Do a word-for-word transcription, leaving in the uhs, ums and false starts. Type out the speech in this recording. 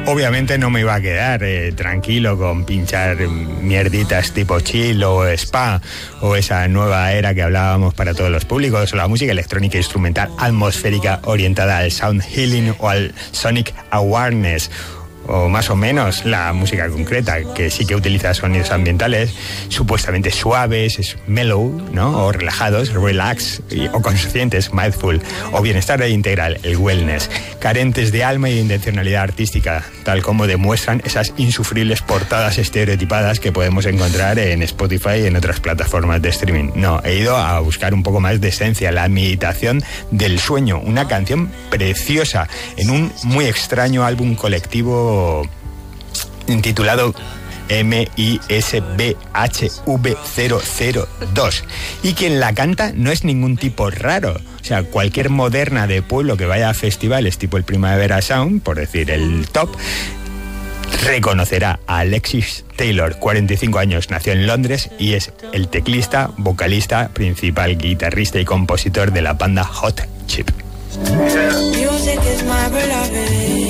Obviamente no me iba a quedar eh, tranquilo con pinchar mierditas tipo chill o spa o esa nueva era que hablábamos para todos los públicos, o la música electrónica instrumental atmosférica orientada al sound healing o al sonic awareness, o más o menos la música concreta, que sí que utiliza sonidos ambientales supuestamente suaves, es mellow, ¿no? O relajados, relax, y, o conscientes, mindful, o bienestar integral, el wellness, carentes de alma y de intencionalidad artística, tal como demuestran esas insufribles portadas estereotipadas que podemos encontrar en Spotify y en otras plataformas de streaming. No, he ido a buscar un poco más de esencia, la meditación del sueño, una canción preciosa en un muy extraño álbum colectivo intitulado M I S B H V cero cero dos, y quien la canta no es ningún tipo raro. O sea, cualquier moderna de pueblo que vaya a festivales tipo el Primavera Sound, por decir el top, reconocerá a Alexis Taylor, cuarenta y cinco años, nació en Londres y es el teclista, vocalista, principal guitarrista y compositor de la banda Hot Chip. Music is my beloved.